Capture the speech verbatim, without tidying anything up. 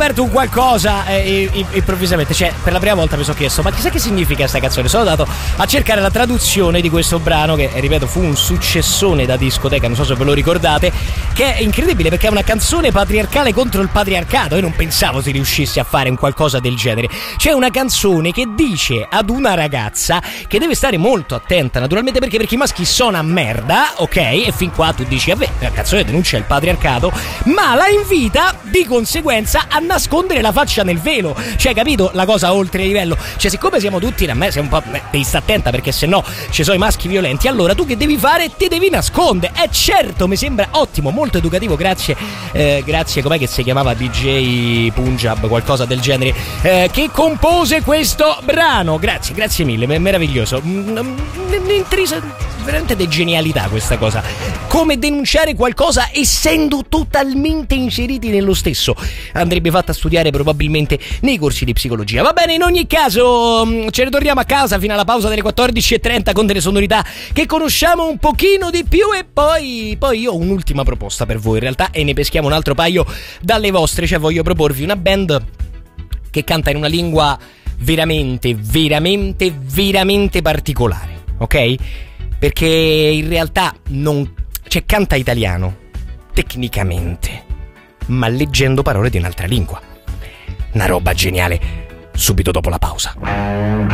scoperto un qualcosa eh, improvvisamente, cioè per la prima volta mi sono chiesto ma chissà che significa sta canzone. Sono andato a cercare la traduzione di questo brano che, ripeto, fu un successone da discoteca, non so se ve lo ricordate, che è incredibile perché è una canzone patriarcale contro il patriarcato. Io non pensavo si riuscisse a fare un qualcosa del genere. C'è una canzone che dice ad una ragazza che deve stare molto attenta, naturalmente, perché perché i maschi sono a merda, ok? E fin qua tu dici vabbè, la canzone denuncia il patriarcato, ma la invita di conseguenza a nascondere la faccia nel velo. Cioè, capito la cosa oltre livello? Cioè, siccome siamo tutti, a me sei un po', beh, devi stare attenta perché se no ci sono i maschi violenti, allora tu che devi fare? Ti devi nascondere. E eh, certo, mi sembra ottimo, molto educativo. Grazie, eh, grazie, com'è che si chiamava? D J Punjab, qualcosa del genere, eh, che compose questo brano. Grazie, grazie mille, meraviglioso. Intrisa veramente di genialità questa cosa. Come denunciare qualcosa essendo totalmente inseriti nello stesso. Andrebbe fatta studiare probabilmente nei corsi di psicologia. Va bene, in ogni caso ce ne torniamo a casa fino alla pausa delle quattordici e trenta con delle sonorità che conosciamo un pochino di più e poi, poi io ho un'ultima proposta per voi in realtà e ne peschiamo un altro paio dalle vostre. Cioè voglio proporvi una band che canta in una lingua veramente, veramente, veramente particolare, ok? Perché in realtà non, cioè canta italiano tecnicamente, ma leggendo parole di un'altra lingua. Una roba geniale, subito dopo la pausa.